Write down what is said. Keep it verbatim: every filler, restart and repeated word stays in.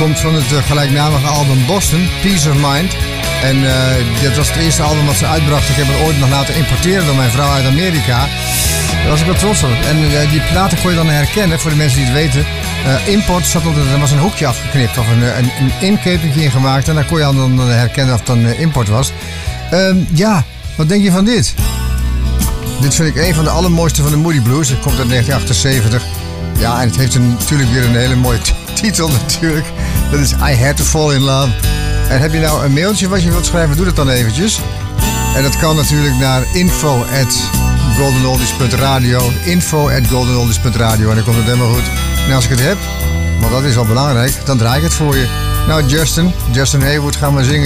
komt van het uh, gelijknamige album Boston, Peace of Mind. En uh, dit was het eerste album dat ze uitbracht. Ik heb het ooit nog laten importeren door mijn vrouw uit Amerika. Daar was ik wel trots op. En uh, die platen kon je dan herkennen, voor de mensen die het weten. Uh, import zat op, er was een hoekje afgeknipt of een, een, een inkepingje ingemaakt. En dan kon je dan herkennen of het dan uh, import was. Uh, ja, wat denk je van dit? Dit vind ik een van de allermooiste van de Moody Blues. Het komt uit negentien achtenzeventig. Ja, en het heeft een, natuurlijk weer een hele mooie t- titel natuurlijk. Dat is I Had To Fall In Love. En heb je nou een mailtje wat je wilt schrijven, doe dat dan eventjes. En dat kan natuurlijk naar info at goldenoldies punt radio. info at goldenoldies punt radio. En dan komt het helemaal goed. En als ik het heb, want dat is wel belangrijk, dan draai ik het voor je. Nou, Justin, Justin Hayward, gaan we zingen.